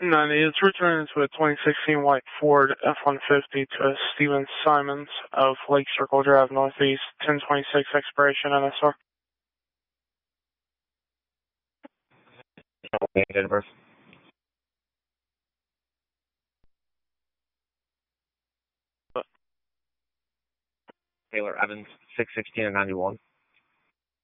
90. It's returning to a 2016 white Ford F-150 to a Steven Simons of Lake Circle Drive Northeast, 1026 expiration NSR. Okay, date of birth. Taylor Evans, 616 and 91.